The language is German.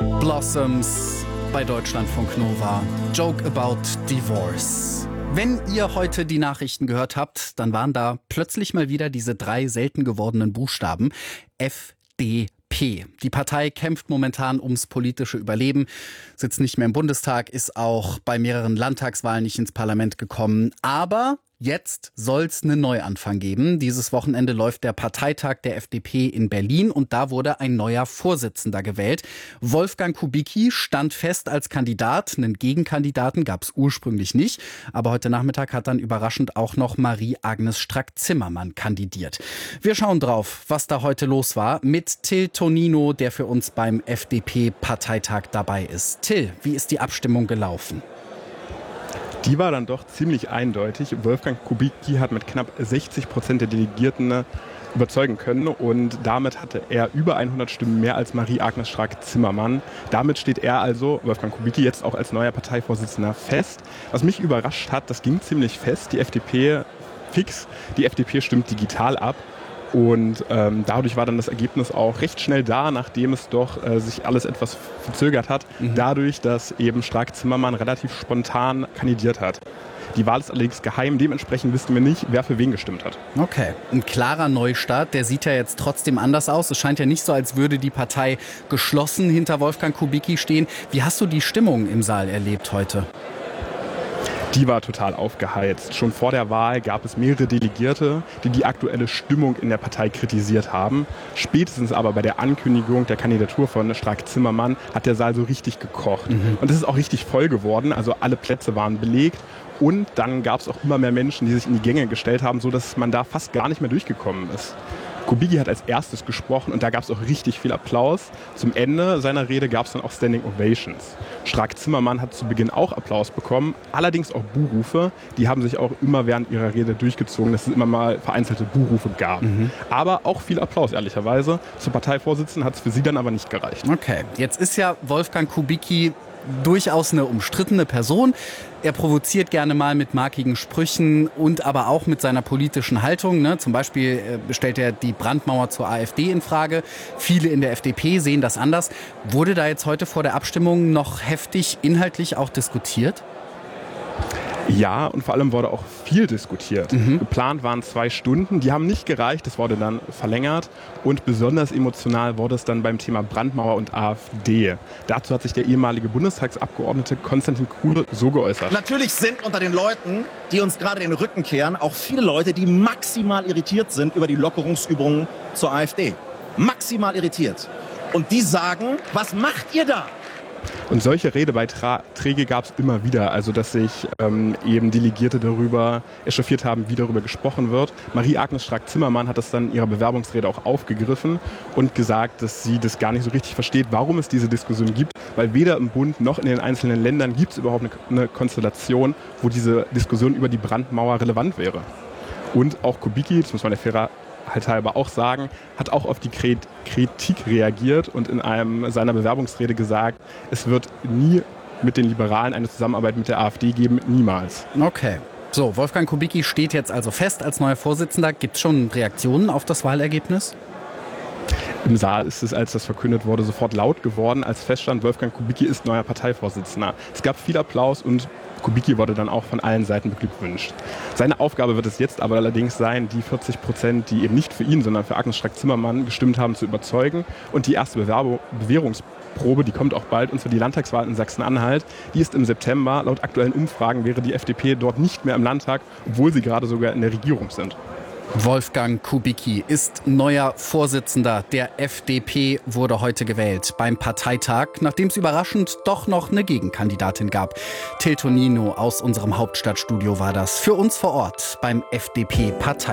Blossoms bei Deutschlandfunk Nova. Joke about Divorce. Wenn ihr heute die Nachrichten gehört habt, dann waren da plötzlich mal wieder diese 3 selten gewordenen Buchstaben FDP. Die Partei kämpft momentan ums politische Überleben, sitzt nicht mehr im Bundestag, ist auch bei mehreren Landtagswahlen nicht ins Parlament gekommen. Aber jetzt soll es einen Neuanfang geben. Dieses Wochenende läuft der Parteitag der FDP in Berlin und da wurde ein neuer Vorsitzender gewählt. Wolfgang Kubicki stand fest als Kandidat. Einen Gegenkandidaten gab es ursprünglich nicht. Aber heute Nachmittag hat dann überraschend auch noch Marie-Agnes Strack-Zimmermann kandidiert. Wir schauen drauf, was da heute los war mit Till Tonino, der für uns beim FDP-Parteitag dabei ist. Till, wie ist die Abstimmung gelaufen? Die war dann doch ziemlich eindeutig. Wolfgang Kubicki hat mit knapp 60% der Delegierten überzeugen können und damit hatte er über 100 Stimmen mehr als Marie-Agnes Strack-Zimmermann. Damit steht er also, Wolfgang Kubicki, jetzt auch als neuer Parteivorsitzender fest. Was mich überrascht hat, das ging ziemlich fest, die FDP fix, die FDP stimmt digital ab. Und dadurch war dann das Ergebnis auch recht schnell da, nachdem es doch sich alles etwas verzögert hat. Dadurch, dass eben Strack-Zimmermann relativ spontan kandidiert hat. Die Wahl ist allerdings geheim, dementsprechend wissen wir nicht, wer für wen gestimmt hat. Okay, ein klarer Neustart, der sieht ja jetzt trotzdem anders aus. Es scheint ja nicht so, als würde die Partei geschlossen hinter Wolfgang Kubicki stehen. Wie hast du die Stimmung im Saal erlebt heute? Die war total aufgeheizt. Schon vor der Wahl gab es mehrere Delegierte, die die aktuelle Stimmung in der Partei kritisiert haben. Spätestens aber bei der Ankündigung der Kandidatur von Strack-Zimmermann hat der Saal so richtig gekocht. Und es ist auch richtig voll geworden, also alle Plätze waren belegt. Und dann gab es auch immer mehr Menschen, die sich in die Gänge gestellt haben, sodass man da fast gar nicht mehr durchgekommen ist. Kubicki hat als erstes gesprochen und da gab es auch richtig viel Applaus. Zum Ende seiner Rede gab es dann auch Standing Ovations. Strack-Zimmermann hat zu Beginn auch Applaus bekommen, allerdings auch Buhrufe. Die haben sich auch immer während ihrer Rede durchgezogen, dass es immer mal vereinzelte Buhrufe gab. Aber auch viel Applaus, ehrlicherweise. Zur Parteivorsitzenden hat es für sie dann aber nicht gereicht. Okay, jetzt ist ja Wolfgang Kubicki durchaus eine umstrittene Person. Er provoziert gerne mal mit markigen Sprüchen und aber auch mit seiner politischen Haltung. Ne? Zum Beispiel stellt er die Brandmauer zur AfD in Frage. Viele in der FDP sehen das anders. Wurde da jetzt heute vor der Abstimmung noch heftig inhaltlich auch diskutiert? Ja, und vor allem wurde auch viel diskutiert. Geplant waren 2 Stunden, die haben nicht gereicht, es wurde dann verlängert. Und besonders emotional wurde es dann beim Thema Brandmauer und AfD. Dazu hat sich der ehemalige Bundestagsabgeordnete Konstantin Kuhle so geäußert. Natürlich sind unter den Leuten, die uns gerade den Rücken kehren, auch viele Leute, die maximal irritiert sind über die Lockerungsübungen zur AfD. Maximal irritiert. Und die sagen, was macht ihr da? Und solche Redebeiträge gab es immer wieder, also dass sich eben Delegierte darüber echauffiert haben, wie darüber gesprochen wird. Marie-Agnes Strack-Zimmermann hat das dann in ihrer Bewerbungsrede auch aufgegriffen und gesagt, dass sie das gar nicht so richtig versteht, warum es diese Diskussion gibt, weil weder im Bund noch in den einzelnen Ländern gibt es überhaupt eine Konstellation, wo diese Diskussion über die Brandmauer relevant wäre. Und auch Kubicki, das muss man der Fairheit halber auch sagen, hat auch auf die Kritik reagiert und in seiner Bewerbungsrede gesagt, es wird nie mit den Liberalen eine Zusammenarbeit mit der AfD geben, niemals. Okay. So, Wolfgang Kubicki steht jetzt also fest als neuer Vorsitzender. Gibt es schon Reaktionen auf das Wahlergebnis? Im Saal ist es, als das verkündet wurde, sofort laut geworden, als feststand, Wolfgang Kubicki ist neuer Parteivorsitzender. Es gab viel Applaus und Kubicki wurde dann auch von allen Seiten beglückwünscht. Seine Aufgabe wird es jetzt aber allerdings sein, die 40%, die eben nicht für ihn, sondern für Agnes Strack-Zimmermann gestimmt haben, zu überzeugen. Und die erste Bewährungsprobe, die kommt auch bald, und zwar die Landtagswahl in Sachsen-Anhalt. Die ist im September. Laut aktuellen Umfragen wäre die FDP dort nicht mehr im Landtag, obwohl sie gerade sogar in der Regierung sind. Wolfgang Kubicki ist neuer Vorsitzender der FDP, wurde heute gewählt beim Parteitag, nachdem es überraschend doch noch eine Gegenkandidatin gab. Till Tonino aus unserem Hauptstadtstudio war das für uns vor Ort beim FDP-Parteitag.